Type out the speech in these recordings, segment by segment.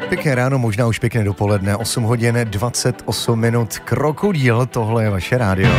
Pěkné ráno, možná už pěkné dopoledne, 8 hodin 28 minut, Krokodýl, tohle je vaše rádio.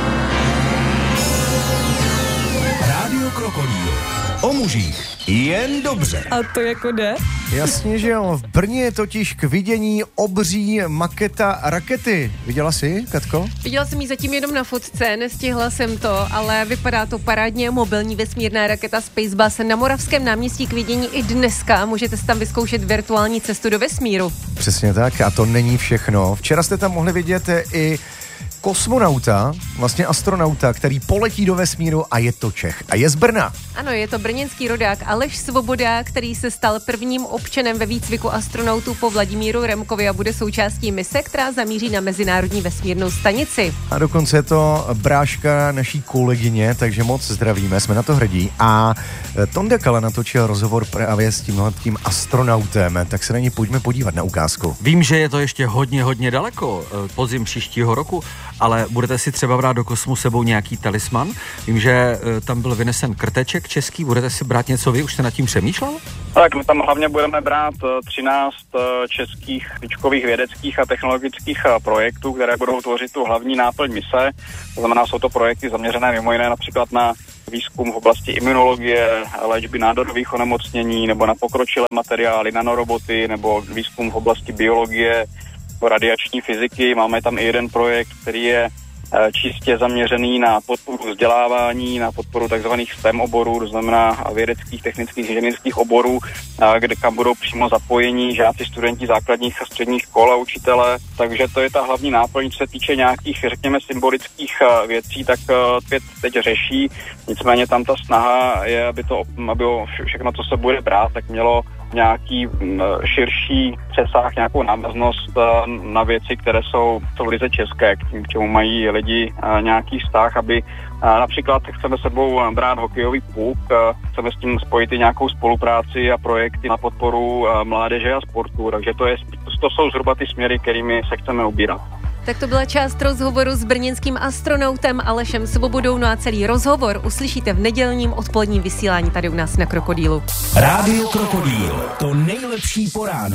Rádio Krokodýl. O mužích jen dobře. A to jako jde? Jasně, že jo. V Brně je totiž k vidění obří maketa rakety. Viděla jsi, Katko? Viděla jsem ji zatím jenom na fotce, nestihla jsem to, ale vypadá to parádně. Mobilní vesmírná raketa Spacebus na Moravském náměstí k vidění i dneska. Můžete si tam vyzkoušet virtuální cestu do vesmíru. Přesně tak, a to není všechno. Včera jste tam mohli vidět i kosmonauta, vlastně astronauta, který poletí do vesmíru a je to Čech. A je z Brna. Ano, je to brněnský rodák Aleš Svoboda, který se stal prvním občanem ve výcviku astronautů po Vladimíru Remkovi a bude součástí mise, která zamíří na Mezinárodní vesmírnou stanici. A dokonce je to bráška naší kolegyně, takže moc zdravíme, jsme na to hrdí. A Tonda Kala natočil rozhovor právě s tím astronautem, tak se na něj pojďme podívat na ukázku. Vím, že je to ještě hodně daleko, podzim příštího roku, ale budete si třeba brát do kosmu sebou nějaký talisman? Vím, že tam byl vynesen krteček český, budete si brát něco vy? Už jste nad tím přemýšlel? Tak my tam hlavně budeme brát 13 českých špičkových vědeckých a technologických projektů, které budou tvořit tu hlavní náplň mise. To znamená, jsou to projekty zaměřené mimo jiné například na výzkum v oblasti imunologie, léčby nádorových onemocnění nebo na pokročilé materiály, nanoroboty nebo výzkum v oblasti biologie, radiační fyziky. Máme tam i jeden projekt, který je čistě zaměřený na podporu vzdělávání, na podporu takzvaných STEM oborů, to znamená vědeckých, technických, inženýrských oborů, kam budou přímo zapojení žáci, studenti základních a středních škol a učitelé. Takže to je ta hlavní náplň, co se týče nějakých, řekněme, symbolických věcí, tak teď řeší. Nicméně tam ta snaha je, aby všechno, co se bude brát, tak mělo nějaký širší přesah, nějakou návaznost na věci, které jsou ryze české, k čemu mají lidi nějaký vztah, aby například chceme sebou brát hokejový puk, chceme s tím spojit i nějakou spolupráci a projekty na podporu mládeže a sportu, takže to jsou zhruba ty směry, kterými se chceme ubírat. Tak to byla část rozhovoru s brněnským astronautem Alešem Svobodou, no a celý rozhovor uslyšíte v nedělním odpoledním vysílání tady u nás na Krokodýlu. Rádio Krokodýl, to nejlepší po ránu.